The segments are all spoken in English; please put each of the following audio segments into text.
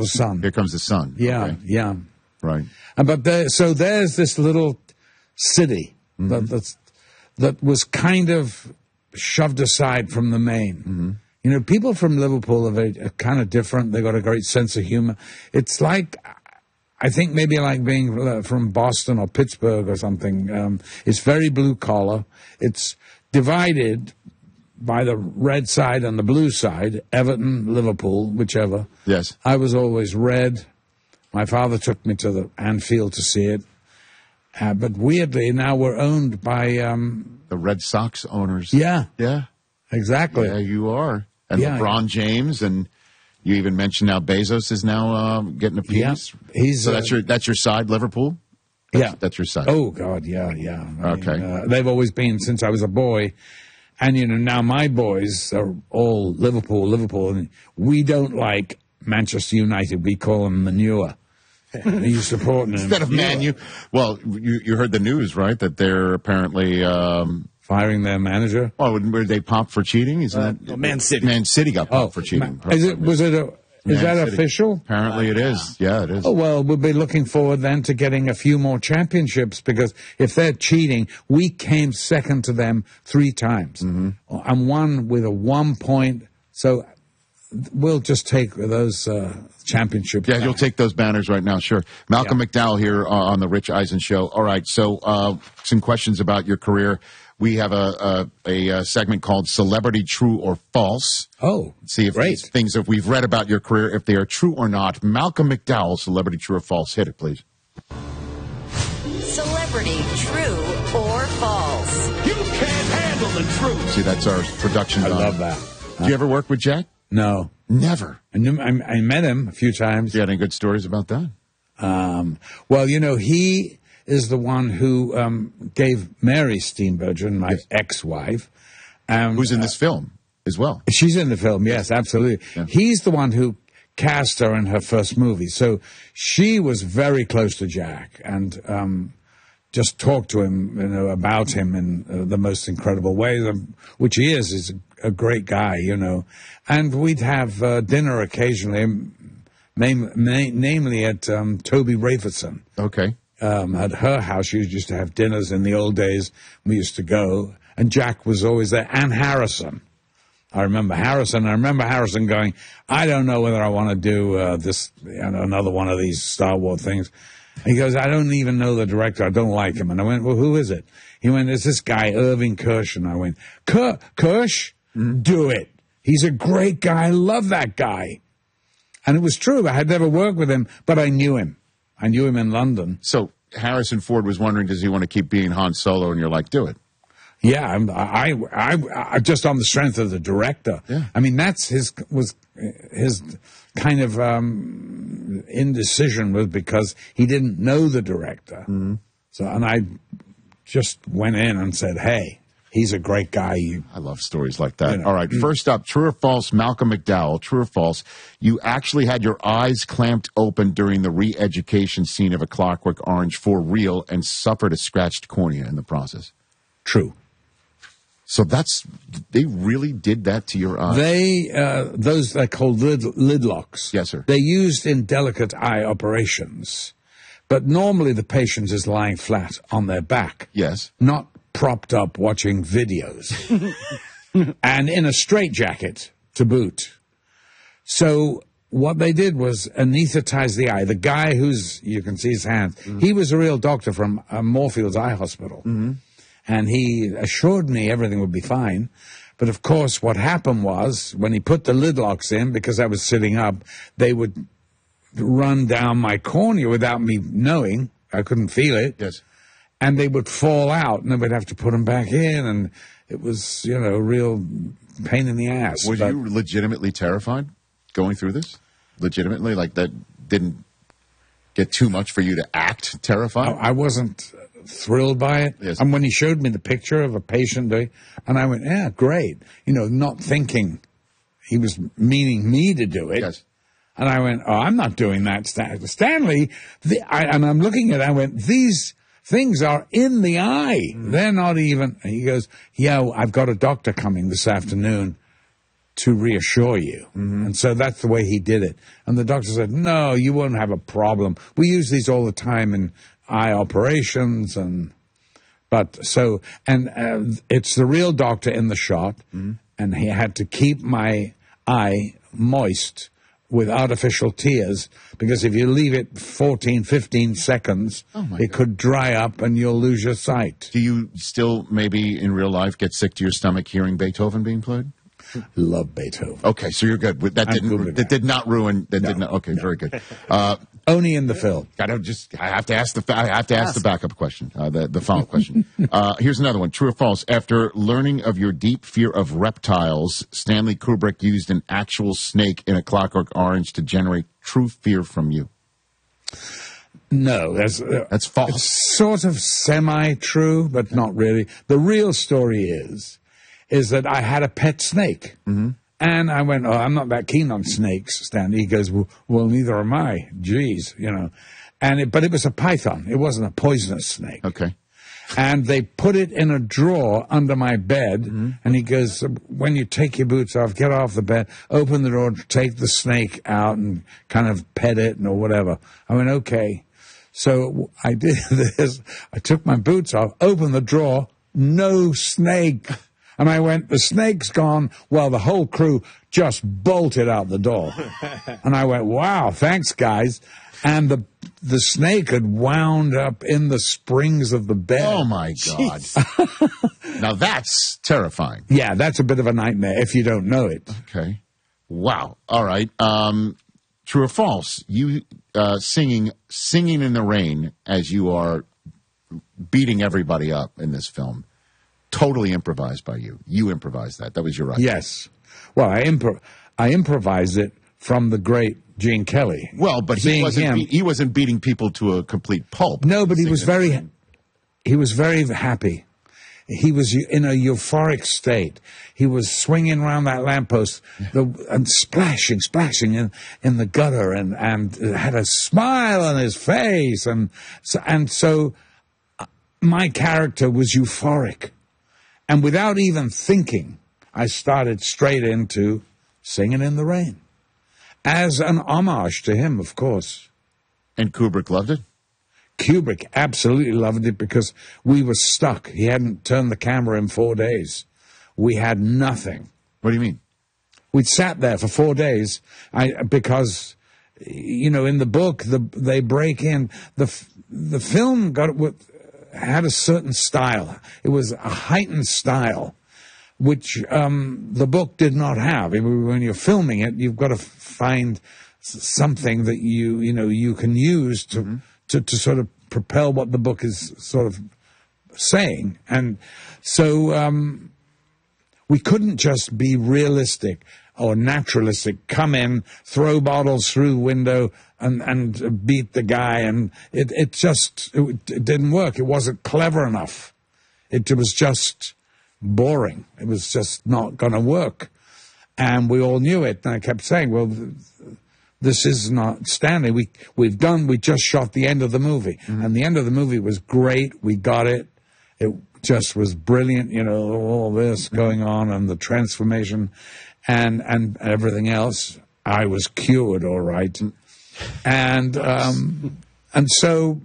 the sun. Here comes the sun. Yeah, Okay. yeah. Right. But there's this little city that was kind of shoved aside from the main. Mm-hmm. You know, people from Liverpool are kind of different. They got a great sense of humor. It's like, I think maybe like being from Boston or Pittsburgh or something. It's very blue collar. It's divided by the red side and the blue side, Everton, Liverpool, whichever. Yes. I was always red. My father took me to the Anfield to see it. But weirdly, now we're owned by... the Red Sox owners. Yeah. Yeah. Exactly. Yeah, you are. And Yeah. LeBron James, and you even mentioned now Bezos is now getting a piece. Yeah. So that's your side, Liverpool? That's your side. Oh, God, yeah. Okay. They've always been since I was a boy. And, you know, now my boys are all Liverpool. And we don't like Manchester United. We call them manure. Are you supporting them? Instead of Man U. Well, you heard the news, right? That they're apparently... firing their manager? Oh, were they popped for cheating? Isn't that... Man City. Man City got popped for cheating. Is that City. official? Apparently it is. Yeah, it is. Oh, well, we'll be looking forward then to getting a few more championships, because if they're cheating, we came second to them 3 times and won with a 1 point. So we'll just take those championships. Yeah, you'll take those banners right now, sure. Malcolm McDowell here on the Rich Eisen Show. All right, so some questions about your career. We have a segment called Celebrity True or False. Oh, see if these things that we've read about your career, if they are true or not. Malcolm McDowell, Celebrity True or False. Hit it, please. Celebrity True or False. You can't handle the truth. See, that's our production. I love that. Do you ever work with Jack? No. Never. I met him a few times. Do you have any good stories about that? Well, you know, he is the one who gave Mary Steenburgen, my ex-wife. Who's in this film as well. She's in the film, yes, absolutely. Yeah. He's the one who cast her in her first movie. So she was very close to Jack and just talked to him, you know, about him in the most incredible way, which he is. He's a great guy, you know. And we'd have dinner occasionally, namely at Toby Raferson. Okay. At her house, she used to have dinners in the old days. We used to go, and Jack was always there, and Harrison. I remember Harrison going, I don't know whether I want to do this, you know, another one of these Star Wars things. And he goes, I don't even know the director. I don't like him. And I went, well, who is it? He went, it's this guy, Irving Kirsch. And I went, Kirsch? Do it. He's a great guy. I love that guy. And it was true. I had never worked with him, but I knew him. I knew him in London. So Harrison Ford was wondering, does he want to keep being Han Solo? And you're like, do it. Yeah, I just on the strength of the director. Yeah. I mean, that's his kind of indecision was because he didn't know the director. Mm-hmm. So, and I just went in and said, hey, he's a great guy. I love stories like that. You know. All right, first up, true or false, Malcolm McDowell, true or false, you actually had your eyes clamped open during the re-education scene of A Clockwork Orange for real and suffered a scratched cornea in the process. True. So they really did that to your eyes? Those they're called lid locks. Yes, sir. They're used in delicate eye operations. But normally the patient is lying flat on their back. Yes. Not propped up watching videos. And in a straitjacket to boot. So what they did was anesthetize the eye. The guy you can see his hands, he was a real doctor from Moorfields Eye Hospital. Mm-hmm. And he assured me everything would be fine. But, of course, what happened was when he put the lid locks in, because I was sitting up, they would run down my cornea without me knowing. I couldn't feel it. Yes. And they would fall out, and then we'd have to put them back in. And it was, you know, a real pain in the ass. Were you legitimately terrified going through this? Legitimately? Like that didn't get too much for you to act terrified? I wasn't thrilled by it. Yes. And when he showed me the picture of a patient, and I went, yeah, great. You know, not thinking he was meaning me to do it. Yes. And I went, oh, I'm not doing that, Stanley. And I'm looking at it, I went, these things are in the eye. They're not even. And he goes, yeah, I've got a doctor coming this afternoon. to reassure you. And so that's the way he did it. And the doctor said, no, you won't have a problem. We use these all the time in eye operations it's the real doctor in the shot, and he had to keep my eye moist with artificial tears, because if you leave it 14, 15 seconds, it could dry up and you'll lose your sight. Do you still, maybe in real life, get sick to your stomach hearing Beethoven being played? Love Beethoven. Okay, so you're good. That did not ruin. Okay, very good. Only in the film. I have to ask the backup question, the follow-up question. Here's another one. True or false? After learning of your deep fear of reptiles, Stanley Kubrick used an actual snake in A Clockwork Orange to generate true fear from you. No, that's false. It's sort of semi-true, but not really. The real story is that I had a pet snake. And I went, I'm not that keen on snakes, Stanley. He goes, well, neither am I. Jeez, but it was a python. It wasn't a poisonous snake. Okay. And they put it in a drawer under my bed. And he goes, when you take your boots off, get off the bed, open the drawer, take the snake out and kind of pet it or whatever. I went, okay. So I did this. I took my boots off, opened the drawer, no snake. And I went, the snake's gone. Well, the whole crew just bolted out the door. And I went, wow, thanks, guys. And the snake had wound up in the springs of the bed. Oh, my God. Now, that's terrifying. Yeah, that's a bit of a nightmare if you don't know it. Okay. Wow. All right. True or false? You singing in the rain as you are beating everybody up in this film. Totally improvised by you. You improvised that. That was your idea. Yes. Well, I improvised it from the great Gene Kelly. Well, but he wasn't beating people to a complete pulp. No, but he was very happy. He was in a euphoric state. He was swinging around that lamppost and splashing in the gutter and had a smile on his face. And so my character was euphoric. And without even thinking, I started straight into Singing in the Rain. As an homage to him, of course. And Kubrick loved it? Kubrick absolutely loved it because we were stuck. He hadn't turned the camera in 4 days. We had nothing. What do you mean? We'd sat there for 4 days because, in the book, they break in. The film had a certain style. It was a heightened style, which the book did not have. When you're filming it, you've got to find something that you can use to sort of propel what the book is sort of saying. And so we couldn't just be realistic or naturalistic, come in, throw bottles through the window and beat the guy. And it didn't work. It wasn't clever enough. It was just boring. It was just not going to work. And we all knew it. And I kept saying, well, this is not Stanley. We just shot the end of the movie. And the end of the movie was great. We got it. It just was brilliant, all this going on and the transformation and everything else. I was cured, all right. And so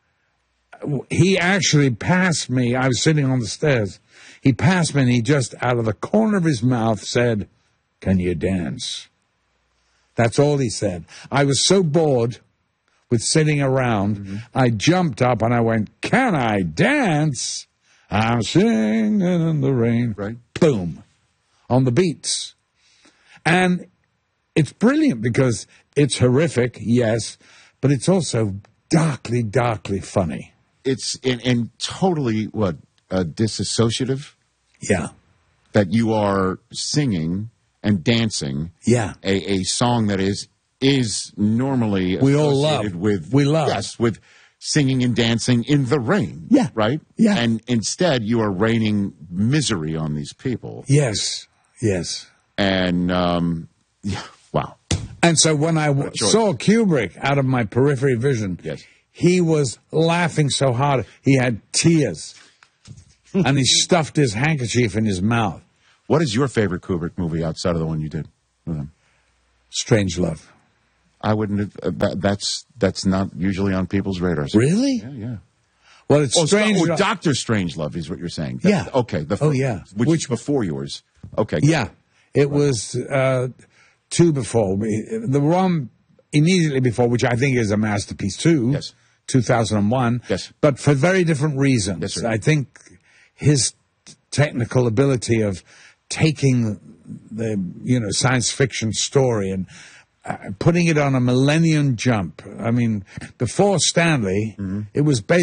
he actually passed me. I was sitting on the stairs. He passed me and he just out of the corner of his mouth said, "Can you dance?" That's all he said. I was so bored with sitting around, I jumped up and I went, "Can I dance? I'm singing in the rain." Right. Boom. On the beats. And it's brilliant because it's horrific, yes, but it's also darkly, darkly funny. It's and totally, disassociative? Yeah. That you are singing and dancing a song that is normally we all associated love. with we love. Yes, with singing and dancing in the rain. Yeah. Right? Yeah. And instead you are raining misery on these people. Yes. Yes. And wow. And so when I saw Kubrick out of my periphery vision, he was laughing so hard he had tears. And he stuffed his handkerchief in his mouth. What is your favorite Kubrick movie outside of the one you did with him? Strange Love. I wouldn't have, that's not usually on people's radars. Really? Yeah. Well, it's Strange Oh, Love. Dr. Strangelove is what you're saying. Yeah. Okay. Yeah. Which before yours. Okay. Yeah. It was two before me. The one immediately before, which I think is a masterpiece too. Yes. 2001. Yes. But for very different reasons. Yes, sir. I think his technical ability of taking the science fiction story and putting it on a millennium jump. I mean, before Stanley, it was based